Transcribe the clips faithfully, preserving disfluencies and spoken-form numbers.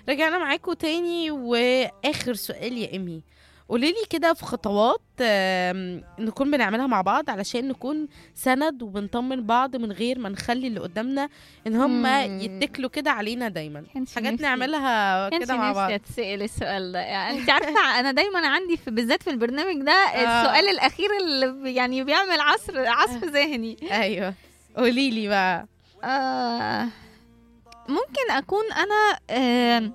رجعنا معاكم تاني، واخر سؤال يا امي، قوليلي كده في خطوات آم، نكون بنعملها مع بعض علشان نكون سند وبنطمن بعض من غير ما نخلي اللي قدامنا ان هم مم. يتكلوا كده علينا دايما. كانش حاجات نفسي نعملها كانش كده مع نفسي بعض. اتسأل السؤال ده. يعني انت عارفه انا دايما عندي في بالذات في البرنامج ده آه. السؤال الاخير اللي بي- يعني بيعمل عصر عصف ذهني. ايوه، قوليلي بقى. آه ممكن اكون انا آه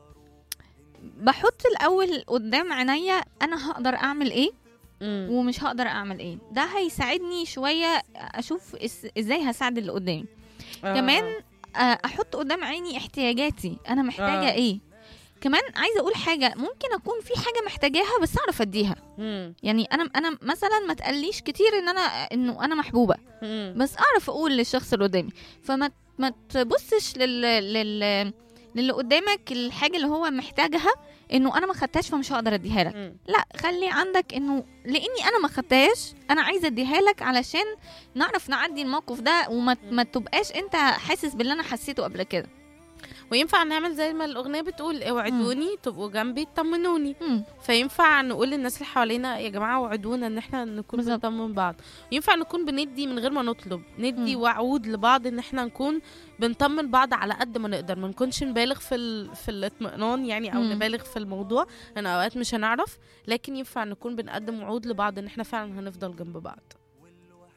بحط الاول قدام عينيا انا هقدر اعمل ايه مم. ومش هقدر اعمل ايه. ده هيساعدني شويه اشوف إس- ازاي هساعد اللي قدامي. آه. كمان آه، احط قدام عيني احتياجاتي، انا محتاجه آه. ايه. كمان عايزه اقول حاجه، ممكن اكون في حاجه محتاجاها بس اعرف اديها. مم. يعني انا انا مثلا ما تقليش كتير ان انا انه انا محبوبه، مم. بس اعرف اقول للشخص اللي قدامي. فما ما تبصش لل لل للي قدامك الحاجه اللي هو محتاجها انه انا ما خدتهاش فمش هقدر اديها لك. مم. لا، خلي عندك انه لاني انا ما خدتهاش انا عايزه اديها لك علشان نعرف نعدي الموقف ده، وما ما تبقاش انت حاسس باللي انا حسيته قبل كده. وينفع نعمل زي ما الأغنية بتقول، اوعدوني تبقوا جنبي تطمنوني. مم. فينفع نقول للناس اللي حوالينا يا جماعة وعدونا ان احنا نكون بالظبط. بنطمن بعض. ينفع نكون بندي من غير ما نطلب، ندي مم. وعود لبعض ان احنا نكون بنطمن بعض على قد ما نقدر، ما نكونش نبالغ في ال... في الاطمئنان يعني، او مم. نبالغ في الموضوع. انا اوقات مش هنعرف، لكن ينفع نكون بنقدم وعود لبعض ان احنا فعلا هنفضل جنب بعض.